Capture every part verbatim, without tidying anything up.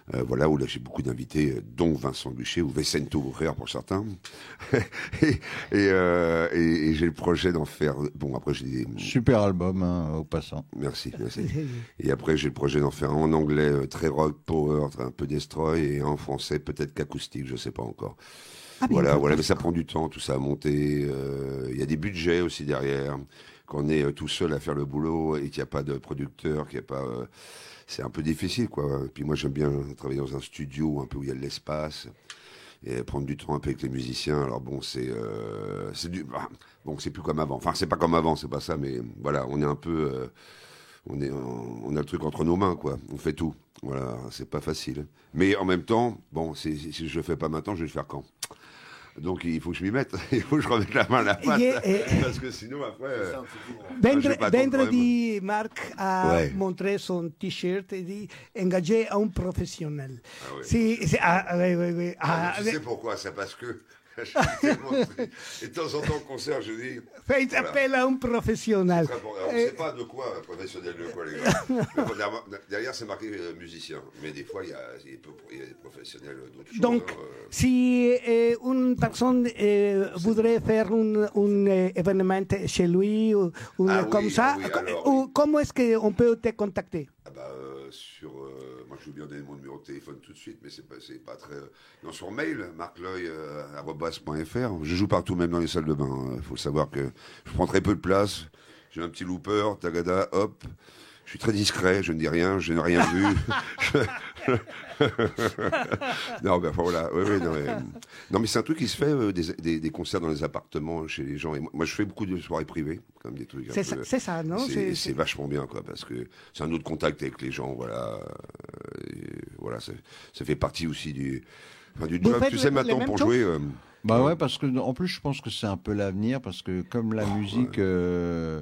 Euh, voilà, où là j'ai beaucoup d'invités, dont Vincent Buchet ou Vicento Bourrer pour certains. et et, euh, et, et j'ai le projet d'en faire. Bon, après j'ai des... Super album, hein, au passant. Merci, merci. Et après j'ai le projet d'en faire un en anglais, euh, très rock, power, un peu destroy, et en français peut-être qu'acoustique, je sais pas encore. Ah, voilà, voilà, mais ça prend du temps, tout ça à monter. Il euh, y a des budgets aussi derrière. Quand on est euh, tout seul à faire le boulot et qu'il n'y a pas de producteur, qu'il n'y a pas, euh, c'est un peu difficile, quoi. Et puis moi, j'aime bien travailler dans un studio, un peu où il y a de l'espace, et prendre du temps un peu avec les musiciens. Alors bon, c'est, euh, c'est du, bah, bon, c'est plus comme avant. Enfin, c'est pas comme avant, c'est pas ça, mais voilà, on est un peu, euh, on est, on a le truc entre nos mains, quoi. On fait tout. Voilà, c'est pas facile. Mais en même temps, bon, si, si je le fais pas maintenant, je vais le faire quand? Donc il faut que je m'y mette, il faut que je remette la main à la pâte, parce que sinon après... Vendre, vendredi, Marc a ouais. montré son t-shirt et dit « engagé à un professionnel ah, oui. ». Si, ah, oui, oui, oui. Ah, ah, tu sais pourquoi? C'est parce que... Je suis tellement... Et de temps en temps, au concert, je dis... Faites voilà. appel à un professionnel. On ne sait pas de quoi, professionnel de quoi, les gars. Mais bon, derrière, derrière c'est marqué euh, musicien. Mais des fois, il y a, il y a des professionnels d'autres choses. Donc, hein, euh... si euh, une personne euh, voudrait faire un, un événement chez lui, ou, ou ah, comme oui, ça, ah, oui, alors, ou, comment est-ce qu'on peut te contacter? Ah bah, euh, sur, euh, moi je veux bien donner mon numéro de téléphone tout de suite, mais c'est pas, c'est pas très... Non, sur mail, marcloy arobase point f r. Je joue partout, même dans les salles de bain. Il hein. faut savoir que je prends très peu de place. J'ai un petit looper, tagada, hop. Je suis très discret, je ne dis rien, je n'ai rien vu. non, ben voilà. Oui, oui, non, mais, non, mais c'est un truc qui se fait, euh, des, des, des concerts dans les appartements chez les gens. Et moi, moi je fais beaucoup de soirées privées, comme des trucs. C'est ça, c'est ça, non? C'est, c'est vachement bien, quoi, parce que c'est un autre contact avec les gens, voilà. Et, voilà, ça, ça fait partie aussi du, enfin, du job. Tu sais, maintenant, pour jouer. Euh, bah ouais, parce que en plus, je pense que c'est un peu l'avenir, parce que comme la oh, musique. Ouais. Euh,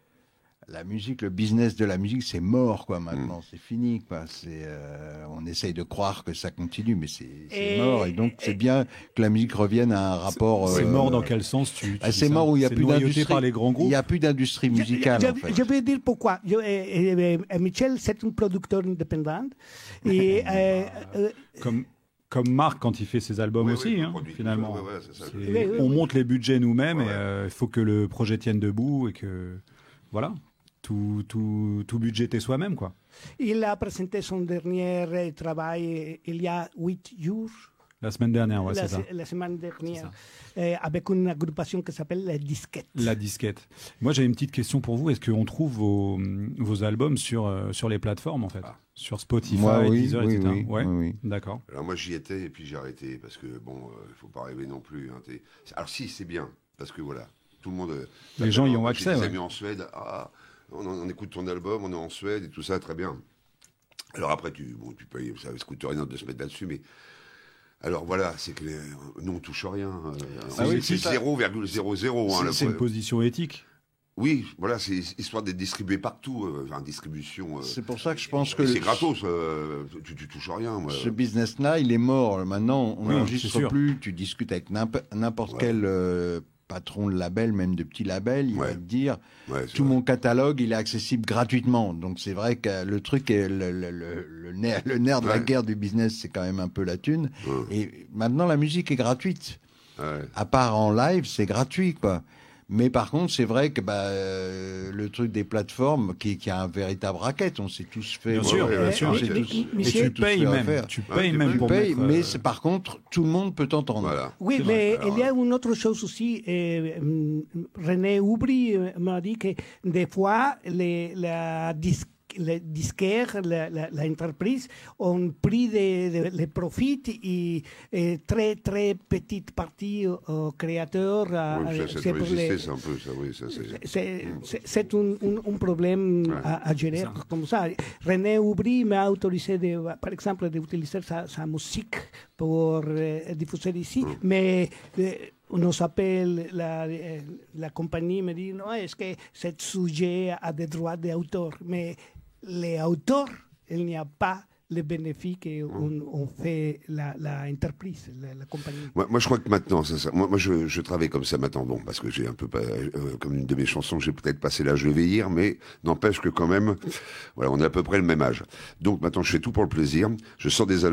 La musique, le business de la musique, c'est mort, quoi, maintenant. Mmh. C'est fini, quoi. C'est, euh, on essaye de croire que ça continue, mais c'est, c'est mort. Et donc, et c'est bien que la musique revienne à un rapport... C'est, c'est euh, mort dans quel sens tu, tu bah, C'est mort où il n'y a plus d'industrie. Par les grands groupes. Il n'y a plus d'industrie musicale, je, je, en fait. Je vais dire pourquoi. Je, euh, euh, Michel, c'est un producteur indépendant. Et, euh, euh, Comme... Comme Marc quand il fait ses albums oui, aussi, oui, hein, finalement. Ouais, ouais, c'est ça. C'est... Oui, oui, on oui. monte les budgets nous-mêmes ouais, et il euh, faut que le projet tienne debout et que... Voilà. Tout, tout, tout budgéter soi-même, quoi. Il a présenté son dernier travail il y a huit jours. La semaine dernière, ouais, la, c'est ça. La semaine dernière, euh, avec une agrupation qui s'appelle La Disquette. La Disquette. Moi, j'ai une petite question pour vous. Est-ce qu'on trouve vos, vos albums sur, euh, sur les plateformes, en fait ah. Sur Spotify, moi, oui, Deezer, oui, et cetera. Oui, ouais oui, oui. D'accord. Alors moi, j'y étais et puis j'ai arrêté parce que, bon, il euh, ne faut pas rêver non plus. Hein, Alors si, c'est bien, parce que voilà, tout le monde... Euh, les gens y ont accès. J'ai des ouais. amis en Suède, ah... On, on écoute ton album, on est en Suède et tout ça, très bien. Alors après, tu, bon, tu payes, ça ne coûte rien de se mettre là-dessus, mais... Alors voilà, c'est que nous, on ne touche rien. Euh, ah oui, c'est zéro virgule zéro zéro. C'est, hein, c'est une position éthique. Oui, voilà, c'est histoire d'être distribué partout, euh, enfin, distribution... Euh, c'est pour ça que je pense que... C'est gratos, euh, tu, tu touches rien. Moi. Ce business-là, il est mort. Maintenant, on n'enregistre oui, plus, tu discutes avec n'importe ouais. quel... Euh, patron de label, même de petits labels, il ouais. va te dire ouais, tout vrai. Mon catalogue, il est accessible gratuitement. Donc c'est vrai que le truc, est le, le, le, le, nerf, le nerf de ouais. la guerre du business, c'est quand même un peu la thune. Ouais. Et maintenant, la musique est gratuite. Ouais. À part en live, c'est gratuit, quoi. Mais par contre, c'est vrai que bah, euh, le truc des plateformes, qui, qui a un véritable racket, on s'est tous fait... Bien sûr, bien sûr. Et, tous, et tu payes même. Faire. Tu payes ouais, même tu pour payes, mettre, mais euh... c'est, par contre, tout le monde peut t'entendre. Voilà. Oui, c'est mais alors, il y a une autre chose aussi. Euh, René Oubry m'a dit que des fois, les, la disque les disquaires, l'entreprise, ont pris des, des, les profits et, et très, très petite partie aux créateurs. Oui, ça, c'est, pour les... c'est un peu ça, oui. Ça, c'est... C'est, c'est, c'est un, un, un problème ouais, à, à gérer ça. Comme ça. René Oubry m'a autorisé, de, par exemple, d'utiliser sa, sa musique pour euh, diffuser ici, mm. mais... Euh, on s'appelle, la, la compagnie me dit, non, est-ce que ce sujet a des droits d'auteur? Mais les auteurs, il n'y a pas les bénéfices qu'on mmh. on fait la, la entreprise, la, la compagnie. Moi, moi, je crois que maintenant, ça, ça, moi, moi je, je travaille comme ça maintenant, bon, parce que j'ai un peu, euh, comme une de mes chansons, j'ai peut-être passé l'âge de vieillir, mais n'empêche que quand même, voilà, on est à peu près le même âge. Donc maintenant, je fais tout pour le plaisir. Je sors des